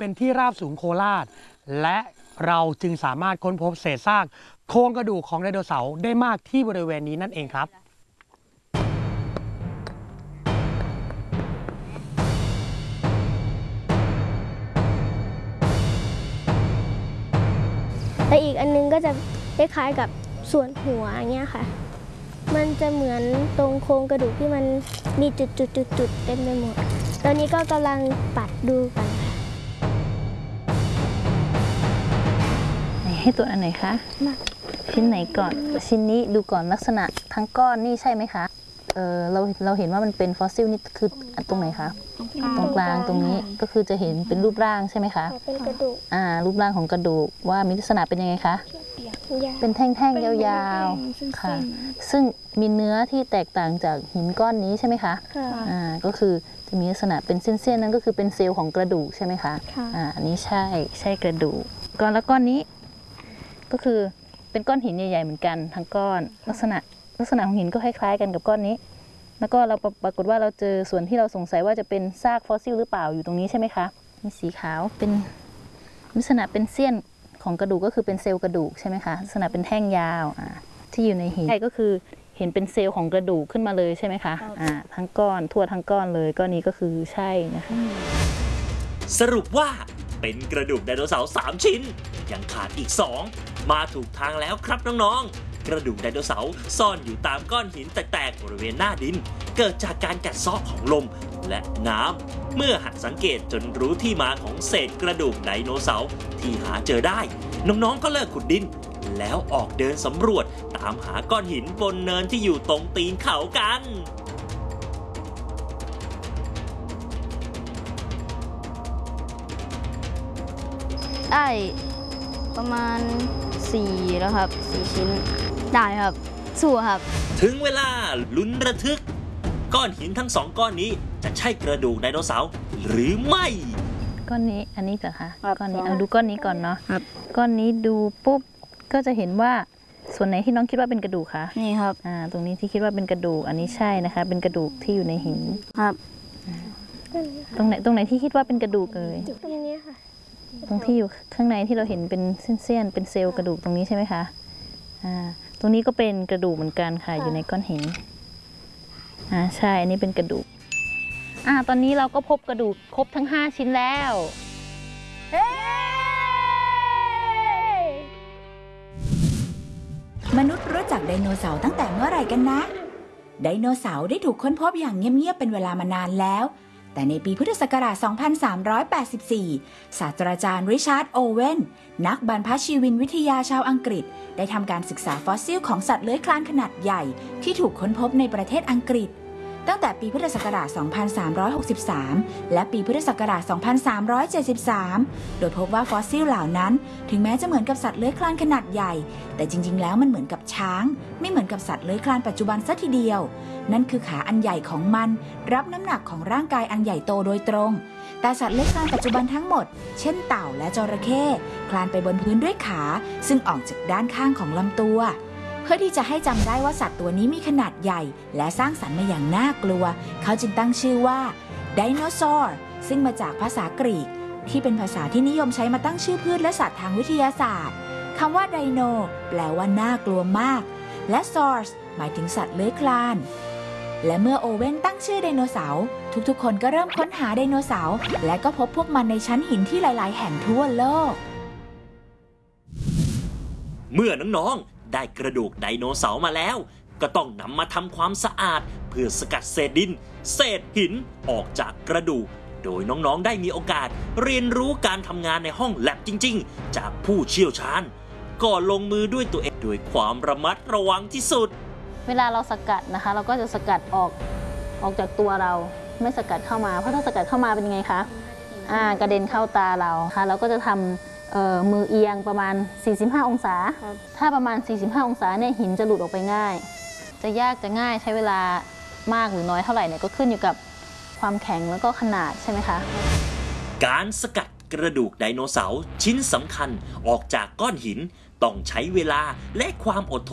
เป็นที่ราบสูงโคราชและเราจึงสามารถค้นพบเศษซากโครงกระดูกของไดโนเสาร์ได้มากที่บริเวณนี้นั่นเองครับแต่อีกอันนึงก็จะคล้ายๆกับส่วนหัวอย่างเงี้ยค่ะมันจะเหมือนตรงโครงกระดูกที่มันมีจุดๆๆเต็มไปหมดตอนนี้ก็กำลังปัดดูกันค่ะให้ตัวอันไหนคะชิ้นไหนก่อนชิ้นนี้ดูก่อนลักษณะทั้งก้อนนี่ใช่ไหมคะเราเห็นว่ามันเป็นฟอสซิลนี่คือตรงไหนคะตรงกลางตรงนี้ก็คือจะเห็นเป็นรูปร่างใช่ไหมคะเป็นกระดูกรูปร่างของกระดูกว่ามีลักษณะเป็นยังไงคะเป็นแท่งๆยาวๆค่ะซึ่งมีเนื้อที่แตกต่างจากหินก้อนนี้ใช่ไหมคะก็คือจะมีลักษณะเป็นเส้นๆนั้นก็คือเป็นเซลล์ของกระดูกใช่ไหมคะอันนี้ใช่กระดูกก้อนแล้วก้อนนี้ก็คือเป็นก้อนหินใหญ่ๆเหมือนกันทั้งก้อนลักษณะของหินก็คล้ายๆกันกับก้อนนี้แล้วก็เราปรากฏว่าเราเจอส่วนที่เราสงสัยว่าจะเป็นซากฟอสซิลหรือเปล่าอยู่ตรงนี้ใช่ไหมคะมีสีขาวเป็นลักษณะเป็นเสี้ยนของกระดูกก็คือเป็นเซลล์กระดูกใช่ไหมคะลักษณะเป็นแท่งยาวที่อยู่ในหินใช่ก็คือเห็นเป็นเซลล์ของกระดูกขึ้นมาเลยใช่ไหมคะทั้งก้อนทั่วทั้งก้อนเลยก้อนนี้ก็คือใช่นะคะสรุปว่าเป็นกระดูกไดโนเสาร์3 ชิ้นยังขาดอีก2มาถูกทางแล้วครับน้องๆกระดูกไดโนเสาร์ซ่อนอยู่ตามก้อนหินแตกๆบริเวณหน้าดินเกิดจากการกัดเซาะของลมและน้ำเมื่อหัดสังเกตจนรู้ที่มาของเศษกระดูกไดโนเสาร์ที่หาเจอได้น้องๆก็เลิกขุดดินแล้วออกเดินสำรวจตามหาก้อนหินบนเนินที่อยู่ตรงตีนเขากันได้ประมาณ4แล้วครับ4 ชิ้นได้ครับสู้ครับถึงเวลาลุ้นระทึกก้อนหินทั้ง2 ก้อนนี้จะใช่กระดูกไดโนเสาร์หรือไม่ก้อนนี้อันนี้เหรอคะก้อนนี้เอาดูก้อนนี้ก่อนเนาะก้อนนี้ดูปุ๊บก็จะเห็นว่าส่วนไหนที่น้องคิดว่าเป็นกระดูกคะนี่ครับตรงนี้ที่คิดว่าเป็นกระดูกอันนี้ใช่นะคะเป็นกระดูกที่อยู่ในหินครับตรงไหนที่คิดว่าเป็นกระดูกเลยตรงนี้ค่ะตรงที่อยู่ข้างในที่เราเห็นเป็นเส้นๆเป็นเซลล์กระดูกตรงนี้ใช่ไหมคะตรงนี้ก็เป็นกระดูกเหมือนกันค่ะอยู่ในก้อนหินใช่อันนี้เป็นกระดูกตอนนี้เราก็พบกระดูกครบทั้ง5 ชิ้นแล้วมนุษย์รู้จักไดโนเสาร์ตั้งแต่เมื่อไหร่กันนะไดโนเสาร์ได้ถูกค้นพบอย่างเงียบๆเป็นเวลามานานแล้วแต่ในปีพุทธศักราช 2384 ศาสตราจารย์ริชาร์ด โอเวนนักบรรพชีวินวิทยาชาวอังกฤษได้ทำการศึกษาฟอสซิลของสัตว์เลื้อยคลานขนาดใหญ่ที่ถูกค้นพบในประเทศอังกฤษตั้งแต่ปีพุทธศักราช 2363 และปีพุทธศักราช 2373 โดยพบว่าฟอสซิลเหล่านั้นถึงแม้จะเหมือนกับสัตว์เลื้อยคลานขนาดใหญ่แต่จริงๆแล้วมันเหมือนกับช้างไม่เหมือนกับสัตว์เลื้อยคลานปัจจุบันซะทีเดียวนั่นคือขาอันใหญ่ของมันรับน้ำหนักของร่างกายอันใหญ่โตโดยตรงแต่สัตว์เลื้อยคลานปัจจุบันทั้งหมดเช่นเต่าและจระเข้คลานไปบนพื้นด้วยขาซึ่งออกจากด้านข้างของลำตัวเพื่อที่จะให้จำได้ว่าสัตว์ตัวนี้มีขนาดใหญ่และสร้างสรรค์มาอย่างน่ากลัวเขาจึงตั้งชื่อว่าไดโนเสาร์ซึ่งมาจากภาษากรีกที่เป็นภาษาที่นิยมใช้มาตั้งชื่อพืชและสัตว์ทางวิทยาศาสตร์คำว่าไดโนแปลว่าน่ากลัวมากและซอร์สหมายถึงสัตว์เลื้อยคลานและเมื่อโอเว่นตั้งชื่อไดโนเสาร์ทุกๆคนก็เริ่มค้นหาไดโนเสาร์และก็พบพวกมันในชั้นหินที่หลายๆแห่งทั่วโลกเมื่อน้องๆได้กระดูกไดโนเสาร์มาแล้วก็ต้องนำมาทำความสะอาดเพื่อสกัดเศษดินเศษหินออกจากกระดูกโดยน้องๆได้มีโอกาสเรียนรู้การทำงานในห้องแลบจริงๆจากผู้เชี่ยวชาญก่อนลงมือด้วยตัวเองด้วยความระมัดระวังที่สุดเวลาเราสกัดนะคะเราก็จะสกัดออกจากตัวเราไม่สกัดเข้ามาเพราะถ้าสกัดเข้ามาเป็นยังไงคะกระเด็นเข้าตาเราค่ะเราก็จะทำมือเอียงประมาณ45 องศาถ้าประมาณ45 องศาเนี่ยหินจะหลุดออกไปง่ายจะยากจะง่ายใช้เวลามากหรือน้อยเท่าไหร่เนี่ยก็ขึ้นอยู่กับความแข็งแล้วก็ขนาดใช่ไหมคะการสกัดกระดูกไดโนเสาร์ชิ้นสำคัญออกจากก้อนหินต้องใช้เวลาและความอดทน